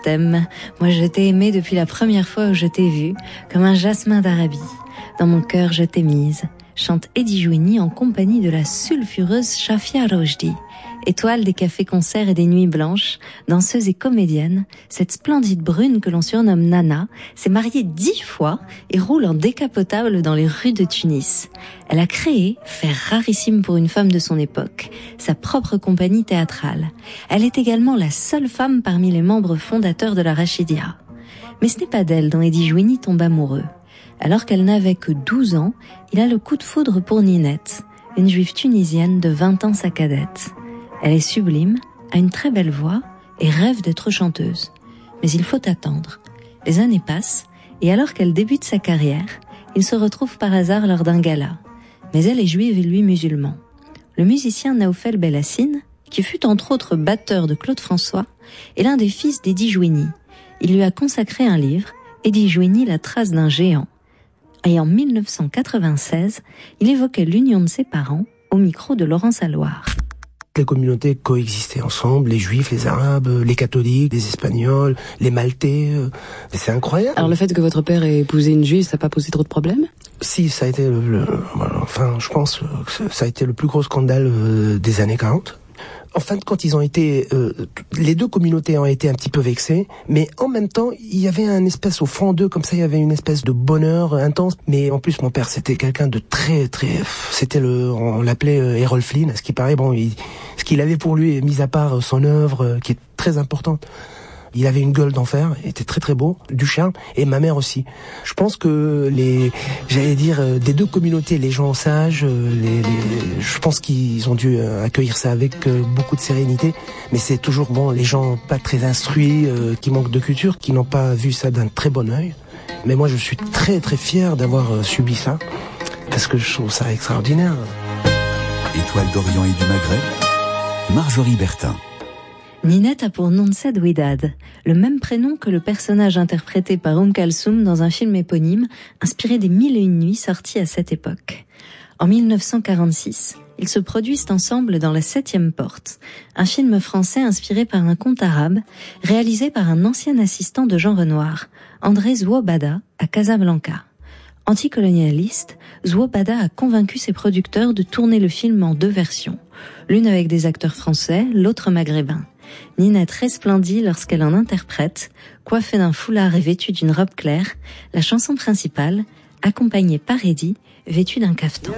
t'aime. Moi je t'ai aimé depuis la première fois où je t'ai vu, comme un jasmin d'Arabie. Dans mon cœur je t'ai mise, chante Eddie Jouini en compagnie de la sulfureuse Shafia Rojdi. Étoile des cafés-concerts et des nuits blanches, danseuse et comédienne, cette splendide brune que l'on surnomme Nana s'est mariée 10 fois et roule en décapotable dans les rues de Tunis. Elle a créé, fait rarissime pour une femme de son époque, sa propre compagnie théâtrale. Elle est également la seule femme parmi les membres fondateurs de la Rachidia. Mais ce n'est pas d'elle dont Eddie Jouini tombe amoureux. Alors qu'elle n'avait que 12 ans, il a le coup de foudre pour Ninette, une juive tunisienne de 20 ans sa cadette. Elle est sublime, a une très belle voix et rêve d'être chanteuse. Mais il faut attendre. Les années passent et alors qu'elle débute sa carrière, il se retrouve par hasard lors d'un gala. Mais elle est juive et lui musulman. Le musicien Naoufel Belassine, qui fut entre autres batteur de Claude François, est l'un des fils d'Eddie Jouini. Il lui a consacré un livre, Eddie Jouini, la trace d'un géant. Et en 1996, il évoquait l'union de ses parents au micro de Laurence Alloire. Les communautés coexistaient ensemble, les juifs, les arabes, les catholiques, les espagnols, les maltais. C'est incroyable. Alors le fait que votre père ait épousé une juive, ça n'a pas posé trop de problèmes ? Si, ça a été je pense que ça a été le plus gros scandale des années 40. En fin de compte, les deux communautés ont été un petit peu vexées, mais en même temps, il y avait un espèce au fond d'eux, comme ça, il y avait une espèce de bonheur intense. Mais en plus, mon père, c'était quelqu'un de très, on l'appelait Errol Flynn, à ce qui paraît, ce qu'il avait pour lui, mis à part son œuvre, qui est très importante. Il avait une gueule d'enfer, il était très très beau, du charme, et ma mère aussi. Je pense que des deux communautés, les gens sages, je pense qu'ils ont dû accueillir ça avec beaucoup de sérénité, mais c'est toujours les gens pas très instruits, qui manquent de culture, qui n'ont pas vu ça d'un très bon œil. Mais moi je suis très très fier d'avoir subi ça, parce que je trouve ça extraordinaire. Étoile d'Orient et du Maghreb, Marjorie Bertin. Ninette a pour nom de Sedouidad, le même prénom que le personnage interprété par Kalsoum dans un film éponyme inspiré des 1001 nuits sortis à cette époque. En 1946, ils se produisent ensemble dans La 7e porte, un film français inspiré par un conte arabe réalisé par un ancien assistant de Jean Renoir, André Zouobada, à Casablanca. Anticolonialiste, Zouobada a convaincu ses producteurs de tourner le film en 2 versions, l'une avec des acteurs français, l'autre maghrébin. Ninette resplendit lorsqu'elle en interprète, coiffée d'un foulard et vêtue d'une robe claire, la chanson principale, accompagnée par Eddie, vêtu d'un caftan.